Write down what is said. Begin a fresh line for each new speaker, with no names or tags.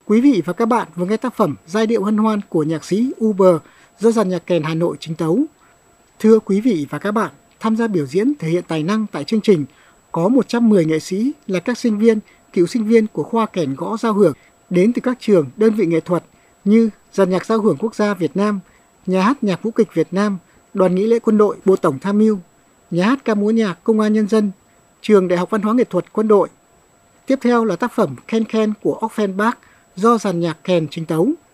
Quý vị và các bạn vừa nghe tác phẩm Giai điệu hân hoan của nhạc sĩ Uber do dàn nhạc kèn Hà Nội chính tấu. Thưa quý vị và các bạn, tham gia biểu diễn thể hiện tài năng tại chương trình có 110 nghệ sĩ là các sinh viên, cựu sinh viên của khoa kèn gõ giao hưởng đến từ các trường, đơn vị nghệ thuật như dàn nhạc giao hưởng quốc gia Việt Nam, nhà hát nhạc vũ kịch Việt Nam, đoàn nghi lễ quân đội Bộ Tổng Tham mưu, nhà hát ca múa nhạc Công an Nhân dân, trường Đại học Văn hóa Nghệ thuật Quân đội. Tiếp theo là tác phẩm Ken Ken của Offenbach do dàn nhạc kèn chính tấu.